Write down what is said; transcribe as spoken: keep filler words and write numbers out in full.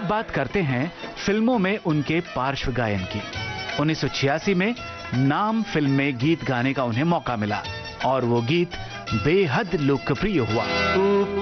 बात करते हैं फिल्मों में उनके पार्श्व गायन की। उन्नीस सौ छियासी में नाम फिल्म में गीत गाने का उन्हें मौका मिला और वो गीत बेहद लोकप्रिय हुआ।